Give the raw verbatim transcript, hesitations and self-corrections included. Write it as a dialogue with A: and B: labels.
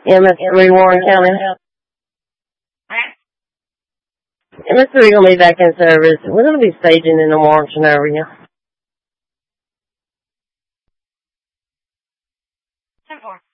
A: M S three, Warren County. M S three gonna be back in service. We're gonna be staging in the Warrenton area.
B: ten four.